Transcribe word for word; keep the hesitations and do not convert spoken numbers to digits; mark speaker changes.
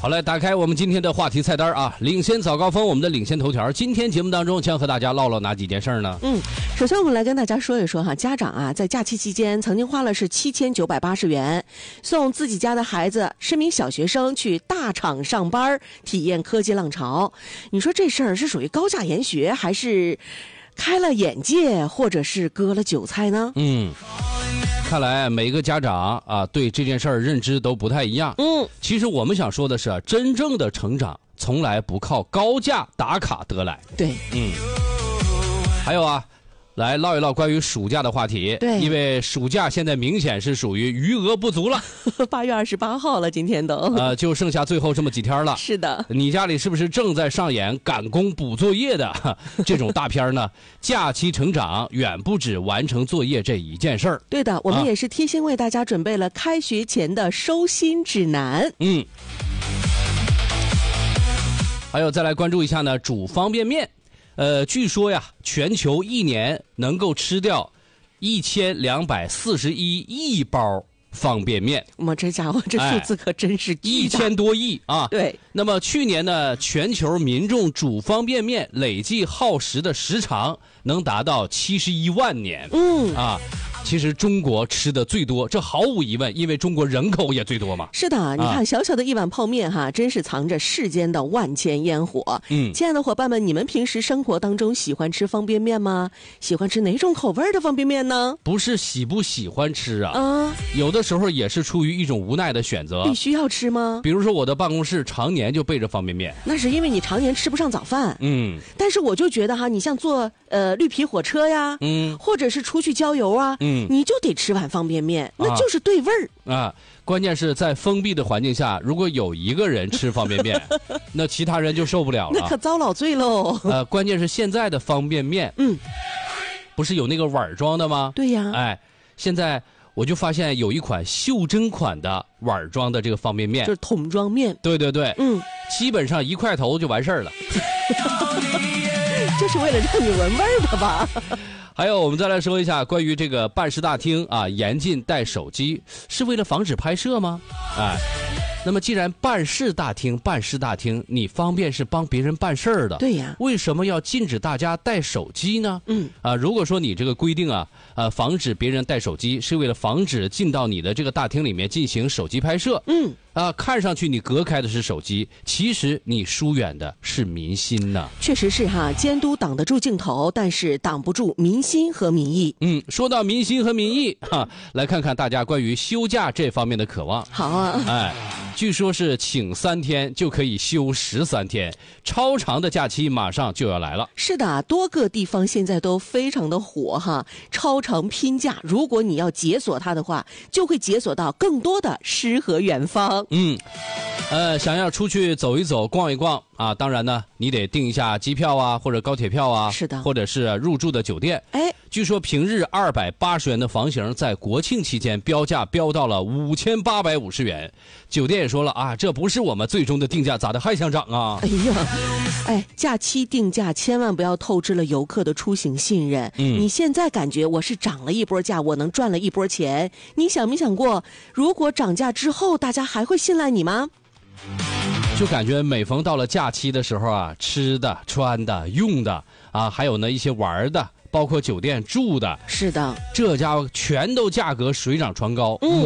Speaker 1: 好嘞，打开我们今天的话题菜单啊，领先早高峰，我们的领先头条。今天节目当中将和大家唠唠哪几件事儿呢？
Speaker 2: 嗯，首先我们来跟大家说一说哈，家长啊在假期期间曾经花了是七千九百八十元，送自己家的孩子是名小学生去大厂上班，体验科技浪潮。你说这事儿是属于高价研学，还是开了眼界，或者是割了韭菜呢？
Speaker 1: 嗯。看来每个家长啊对这件事儿认知都不太一样。
Speaker 2: 嗯，
Speaker 1: 其实我们想说的是，真正的成长从来不靠高价打卡得来。
Speaker 2: 对，
Speaker 1: 嗯。还有啊，来唠一唠关于暑假的话题。
Speaker 2: 对，
Speaker 1: 因为暑假现在明显是属于余额不足了。
Speaker 2: 八月二十八号了，今天都
Speaker 1: 呃，就剩下最后这么几天了。
Speaker 2: 是的，
Speaker 1: 你家里是不是正在上演赶工补作业的这种大片呢？假期成长远不止完成作业这一件事儿。
Speaker 2: 对的，我们也是贴心为大家准备了开学前的收心指南。
Speaker 1: 嗯。还有再来关注一下呢，煮方便面。呃，据说呀，全球一年能够吃掉一千两百四十一亿包方便面。
Speaker 2: 我这家伙这数字可真是
Speaker 1: 一千多亿啊！
Speaker 2: 对。
Speaker 1: 那么去年呢，全球民众煮方便面累计耗时的时长能达到七十一万年。
Speaker 2: 嗯
Speaker 1: 啊。其实中国吃的最多，这毫无疑问，因为中国人口也最多嘛。
Speaker 2: 是的，你看小小的一碗泡面哈，真是藏着世间的万千烟火。
Speaker 1: 嗯，
Speaker 2: 亲爱的伙伴们，你们平时生活当中喜欢吃方便面吗？喜欢吃哪种口味的方便面呢？
Speaker 1: 不是喜不喜欢吃啊，
Speaker 2: 啊，
Speaker 1: 有的时候也是出于一种无奈的选择。
Speaker 2: 必须要吃吗？
Speaker 1: 比如说我的办公室常年就备着方便面，
Speaker 2: 那是因为你常年吃不上早饭。
Speaker 1: 嗯，
Speaker 2: 但是我就觉得哈，你像坐呃绿皮火车呀，
Speaker 1: 嗯，
Speaker 2: 或者是出去郊游啊，
Speaker 1: 嗯，
Speaker 2: 你就得吃碗方便面，那就是对味儿
Speaker 1: 啊。关键是在封闭的环境下，如果有一个人吃方便面，那其他人就受不了了，
Speaker 2: 那可遭老罪喽。
Speaker 1: 呃，关键是现在的方便面，
Speaker 2: 嗯，
Speaker 1: 不是有那个碗装的吗？
Speaker 2: 对呀，
Speaker 1: 哎，现在我就发现有一款袖珍款的碗装的这个方便面，
Speaker 2: 就是桶装面。
Speaker 1: 对对对，
Speaker 2: 嗯，
Speaker 1: 基本上一块头就完事儿了。
Speaker 2: 这是为了让你闻味儿的吧？
Speaker 1: 还有，我们再来说一下关于这个办事大厅啊，严禁带手机，是为了防止拍摄吗？哎，那么既然办事大厅，办事大厅，你方便是帮别人办事儿的，
Speaker 2: 对呀，
Speaker 1: 为什么要禁止大家带手机呢？
Speaker 2: 嗯，
Speaker 1: 啊，如果说你这个规定啊，呃，防止别人带手机，是为了防止进到你的这个大厅里面进行手机拍摄，
Speaker 2: 嗯。
Speaker 1: 啊，看上去你隔开的是手机，其实你疏远的是民心呢。
Speaker 2: 确实是哈，监督挡得住镜头，但是挡不住民心和民意。
Speaker 1: 嗯，说到民心和民意，哈，来看看大家关于休假这方面的渴望。
Speaker 2: 好啊，
Speaker 1: 哎，据说是请三天就可以休十三天，超长的假期马上就要来了。
Speaker 2: 是的，多个地方现在都非常的火哈，超长拼假，如果你要解锁它的话，就会解锁到更多的诗和远方。
Speaker 1: 嗯，呃，想要出去走一走、逛一逛啊，当然呢，你得订一下机票啊，或者高铁票啊，
Speaker 2: 是的，
Speaker 1: 或者是入住的酒店。
Speaker 2: 哎，
Speaker 1: 据说平日二百八十元的房型，在国庆期间标价飙到了五千八百五十元。酒店也说了啊，这不是我们最终的定价，咋的还想涨啊？
Speaker 2: 哎呀，哎，假期定价千万不要透支了游客的出行信任。
Speaker 1: 嗯，
Speaker 2: 你现在感觉我是涨了一波价，我能赚了一波钱，你想没想过，如果涨价之后，大家还会信赖你吗？
Speaker 1: 就感觉每逢到了假期的时候啊，吃的、穿的、用的啊，还有呢一些玩的，包括酒店住的，
Speaker 2: 是的，
Speaker 1: 这家伙全都价格水涨船高。
Speaker 2: 嗯。